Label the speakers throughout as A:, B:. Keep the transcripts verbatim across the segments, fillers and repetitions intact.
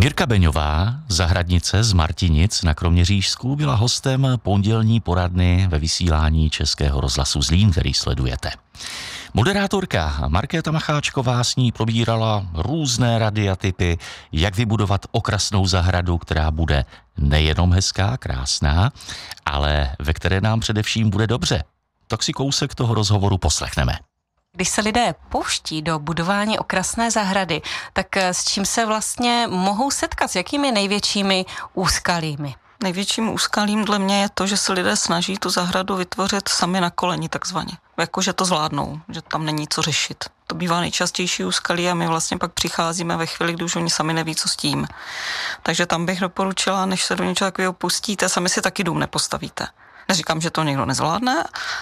A: Jirka Beňová, zahradnice z Martinic na Kroměřížsku, byla hostem pondělní poradny ve vysílání Českého rozhlasu Zlín, který sledujete. Moderátorka Markéta Macháčková s ní probírala různé rady a tipy, jak vybudovat okrasnou zahradu, která bude nejenom hezká, krásná, ale ve které nám především bude dobře. Tak si kousek toho rozhovoru poslechneme.
B: Když se lidé pouští do budování okrasné zahrady, tak s čím se vlastně mohou setkat, s jakými největšími úskalími?
C: Největším úskalím dle mě je to, že se lidé snaží tu zahradu vytvořit sami na koleni takzvaně. Jako, že to zvládnou, že tam není co řešit. To bývá nejčastější úskalí a my vlastně pak přicházíme ve chvíli, kdy už oni sami neví, co s tím. Takže tam bych doporučila, než se do něčeho takového pustíte, sami si taky dům nepostavíte. Neříkám, že to někdo nezvládne,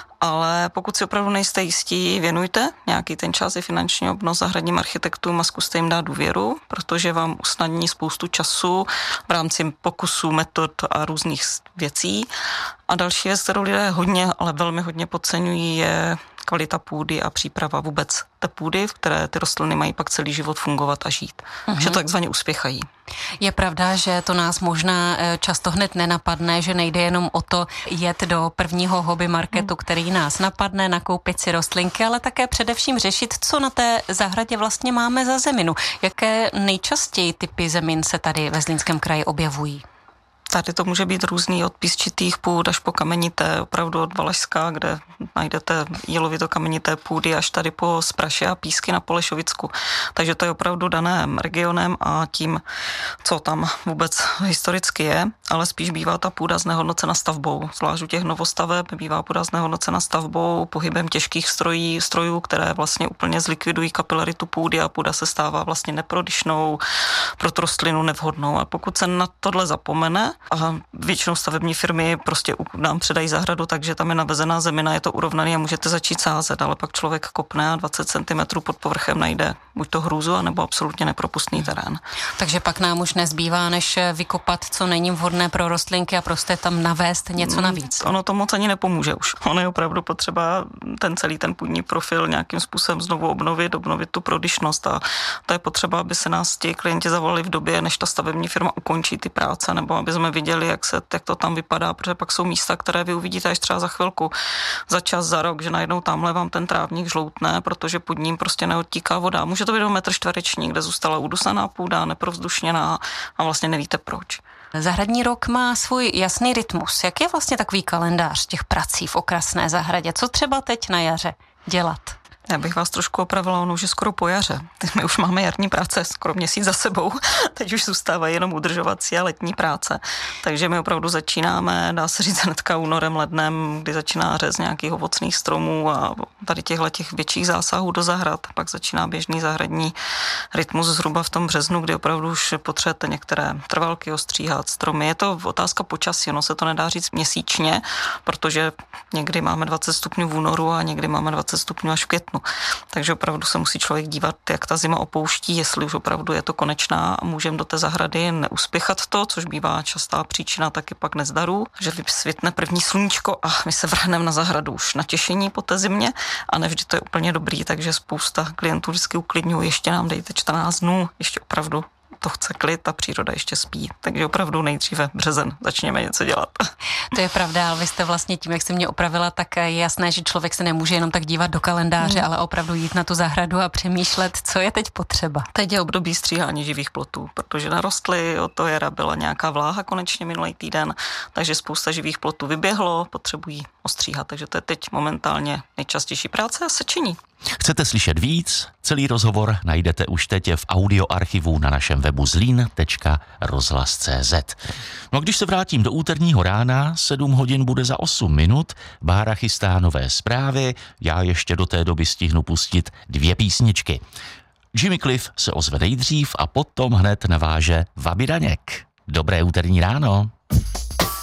C: ale pokud si opravdu nejste jistí, věnujte nějaký ten čas i finanční obnos zahradním architektům a zkuste jim dát důvěru, protože vám usnadní spoustu času v rámci pokusů, metod a různých věcí. A další věc, kterou lidé hodně, ale velmi hodně podceňují, je kvalita půdy a příprava vůbec té půdy, v které ty rostliny mají pak celý život fungovat a žít. Mm-hmm. Že to takzvaně uspěchají.
B: Je pravda, že to nás možná často hned nenapadne, že nejde jenom o to jet do prvního hobby marketu, který nás napadne, nakoupit si rostlinky, ale také především řešit, co na té zahradě vlastně máme za zeminu. Jaké nejčastěji typy zemin se tady ve Zlínském kraji objevují?
C: Tady to může být různý od písčitých půd až po kamenité, opravdu od Valašska, kde najdete jílovito kamenité půdy, až tady po Spraše a písky na Polešovicku. Takže to je opravdu dané regionem a tím, co tam vůbec historicky je, ale spíš bývá ta půda znehodnocena stavbou. Zvlášť u těch novostaveb bývá půda znehodnocena stavbou, pohybem těžkých strojí, strojů, které vlastně úplně zlikvidují kapilaritu půdy a půda se stává vlastně neprodyšnou, pro tu rostlinu nevhodnou. A pokud se na tohle zapomene, a většinou stavební firmy prostě nám předají zahradu, takže tam je navezená zemina, je to urovnaný a můžete začít sázet, ale pak člověk kopne a dvacet centimetrů pod povrchem najde buď to hrůzu, anebo absolutně nepropustný terén.
B: Takže pak nám už nezbývá, než vykopat, co není vhodné pro rostlinky a prostě tam navést něco navíc.
C: Ono to moc ani nepomůže už. Ono je opravdu potřeba ten celý ten půdní profil nějakým způsobem znovu obnovit, obnovit tu prodyšnost a to je potřeba, aby se nás ti klienti zavolali v době, než ta stavební firma ukončí ty práce, nebo aby jsme viděli, jak, se, jak to tam vypadá, protože pak jsou místa, které vy uvidíte až třeba za chvilku, za čas, za rok, že najednou tamhle vám ten trávník žloutne, protože pod ním prostě neodtíká voda. Může to být metr čtvereční, kde zůstala udusaná půda, neprovzdušněná a vlastně nevíte proč.
B: Zahradní rok má svůj jasný rytmus. Jak je vlastně takový kalendář těch prací v okrasné zahradě? Co třeba teď na jaře dělat?
C: Já bych vás trošku opravila, ono už je skoro po jaře. Teď my už máme jarní práce skoro měsíc za sebou, teď už zůstávají jenom udržovací a letní práce. Takže my opravdu začínáme, dá se říct hnedka únorem, lednem, kdy začíná řez nějakých ovocných stromů a tady těchto těch větších zásahů do zahrad. Pak začíná běžný zahradní rytmus zhruba v tom březnu, kdy opravdu už potřebujete některé trvalky ostříhat, stromy. Je to otázka počasí, ono se to nedá říct měsíčně, protože někdy máme dvacet stupňů v únoru a někdy máme dvacet stupňů až v květnu. Takže opravdu se musí člověk dívat, jak ta zima opouští, jestli už opravdu je to konečná a můžeme do té zahrady neuspěchat to, což bývá častá příčina taky pak nezdarů, že vysvětne první sluníčko a my se vrhneme na zahradu už na těšení po té zimě a nevždy to je úplně dobrý, takže spousta klientů vždycky uklidňují, ještě nám dejte čtrnáct dnů, ještě opravdu to chce klid a příroda ještě spí. Takže opravdu nejdříve březen začněme něco dělat.
B: To je pravda, ale vy jste vlastně tím, jak jste mě opravila, tak je jasné, že člověk se nemůže jenom tak dívat do kalendáře, hmm. ale opravdu jít na tu zahradu a přemýšlet, co je teď potřeba.
C: Teď je období stříhání živých plotů, protože narostly, od toho jara byla nějaká vláha konečně minulý týden, takže spousta živých plotů vyběhlo, potřebují ostříhat, takže to je teď momentálně nejčastější práce a sečení.
A: Chcete slyšet víc? Celý rozhovor najdete už teď v audioarchivu na našem webu zlín tečka rozhlas tečka cé zet. No a když se vrátím do úterního rána, sedm hodin bude za osm minut, Bára chystá nové zprávy, já ještě do té doby stihnu pustit dvě písničky. Jimmy Cliff se ozve nejdřív a potom hned naváže Vaby Daněk. Dobré úterní ráno.